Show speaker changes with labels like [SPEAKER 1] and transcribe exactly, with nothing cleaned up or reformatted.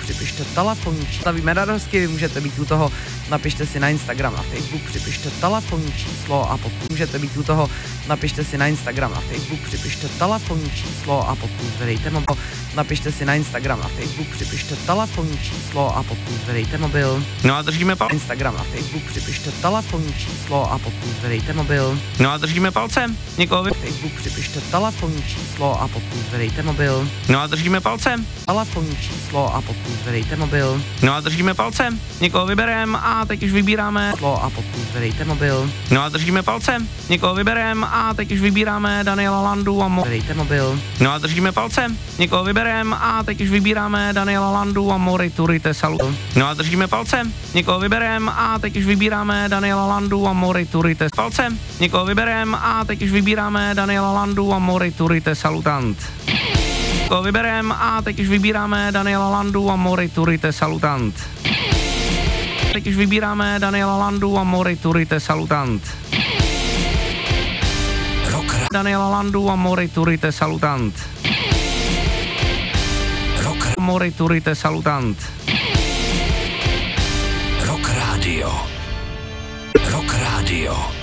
[SPEAKER 1] připište telefonní číslo. Stavíme radosti, vy můžete být u toho, napište si na Instagram, na Facebook, připište telefonní číslo a pokud můžete být u toho, napište si na Instagram, na Facebook, připište telefonní číslo a pokud zvedejte mobil, napište si na Instagram, na Facebook, připište telefonní číslo a pokud zvedejte mobil.
[SPEAKER 2] No a držíme palce.
[SPEAKER 1] Instagram, na Facebook, připište telefonní číslo a pokud zvedejte mobil.
[SPEAKER 2] No a držíme palce. Někoho vy...
[SPEAKER 1] Facebook, připište telefonní číslo a pokud zvedejte mobil.
[SPEAKER 2] No a držíme palce.
[SPEAKER 1] Telefonní číslo a pokud zvedejte mobil.
[SPEAKER 2] No a držíme palce. Někoho vyberem a teď už vybíráme.
[SPEAKER 1] A pokud zvedejte mobil.
[SPEAKER 2] No a držíme palce. Někoho vyberem a teď už vybíráme Daniela Landu a mo...
[SPEAKER 1] Zvedejte mobil.
[SPEAKER 2] No a držíme palce. Někoho vyberem a teď už vybíráme Daniela Landu a Moriturite Salut. No a držíme palce. Někoho vyberem a teď už vybíráme Daniela Landu a Moriturite palce. Někoho vyberem a teď už vybíráme Daniela Landu a Moriturite Salutant. Někoho vyberem a teď už vybíráme Daniela Landu a Moriturite Salutant. Teď už vybíráme Daniela Landu a Moriturite Salutant. Rock Daniela Landu a Moriturite Salutant. Rock Moriturite Salutant. Rock Radio. Rock Radio.